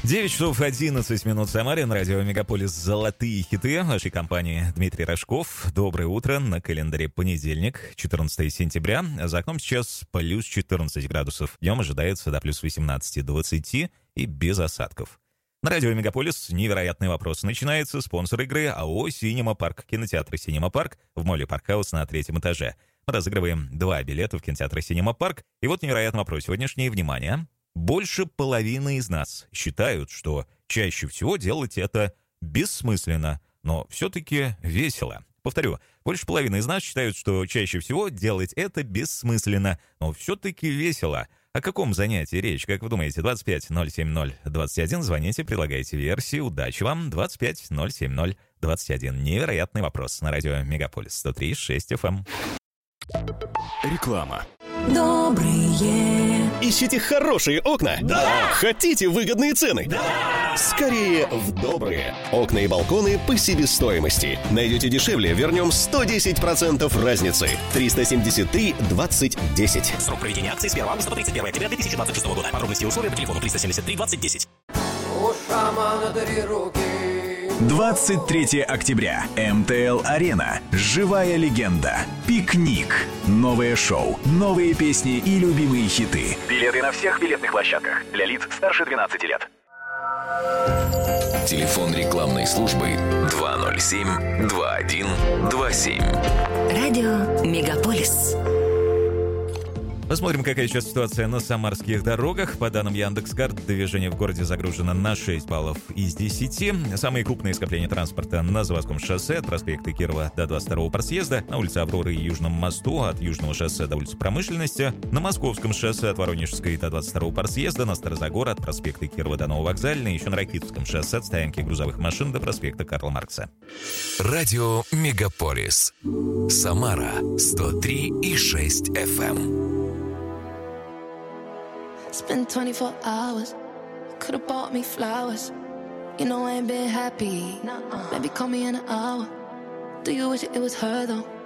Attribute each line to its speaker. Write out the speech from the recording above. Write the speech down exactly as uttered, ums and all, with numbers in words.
Speaker 1: девять часов одиннадцать минут в Самаре. На радио «Мегаполис» «Золотые хиты» нашей компании Дмитрий Рожков. Доброе утро. На календаре понедельник, четырнадцатое сентября. За окном сейчас плюс четырнадцать градусов. Днем ожидается до плюс восемнадцать-двадцать и без осадков. На радио «Мегаполис» невероятный вопрос. Начинается спонсор игры АО «Синема Парк». Кинотеатр «Синема Парк» в моле «Паркхаус» на третьем этаже. Мы разыгрываем два билета в кинотеатр «Синема Парк». И вот невероятный вопрос. Сегодняшнее внимание. Больше половины из нас считают, что чаще всего делать это бессмысленно, но все-таки весело. Повторю, больше половины из нас считают, что чаще всего делать это бессмысленно, но все-таки весело. О каком занятии речь? Как вы думаете? двадцать пять ноль семь ноль двадцать один. Звоните, предлагайте версии. Удачи вам. двадцать пять ноль семь ноль двадцать один. Невероятный вопрос на радио «Мегаполис» сто три и шесть эф эм.
Speaker 2: Реклама.
Speaker 3: Добрые.
Speaker 2: Ищите хорошие окна?
Speaker 3: Да!
Speaker 2: Хотите выгодные цены?
Speaker 3: Да!
Speaker 2: Скорее в добрые. Окна и балконы по себестоимости. Найдете дешевле, вернем сто десять процентов разницы. триста семьдесят три двадцать десять.
Speaker 4: Срок проведения акции с первого августа по тридцать первое октября две тысячи двадцать шестого года. Подробности и условия по телефону триста семьдесят три двадцать десять.
Speaker 3: У шамана три руки.
Speaker 5: двадцать третьего октября. эм тэ эл-арена. Живая легенда. Пикник. Новое шоу. Новые песни и любимые хиты.
Speaker 6: Билеты на всех билетных площадках. Для лиц старше двенадцати лет.
Speaker 7: Телефон рекламной службы два ноль семь два один два семь.
Speaker 8: Радио «Мегаполис».
Speaker 1: Посмотрим, какая сейчас ситуация на самарских дорогах. По данным Яндекс.Карт, движение в городе загружено на шесть баллов из десяти. Самые крупные скопления транспорта на Заводском шоссе от проспекта Кирова до двадцать второго партсъезда, на улице Авроры и Южном мосту от Южного шоссе до улицы Промышленности, на Московском шоссе от Воронежской до двадцать второго партсъезда, на Старозагор от проспекта Кирова до Нововокзальной, еще на Ракитовском шоссе от стоянки грузовых машин до проспекта Карла Маркса.
Speaker 7: Радио «Мегаполис». Самара сто три и шесть эф эм.
Speaker 9: It's been twenty-four hours. Could've bought me flowers. You know I ain't been happy. Nuh-uh. Maybe call me in an hour. Do you wish it was her though?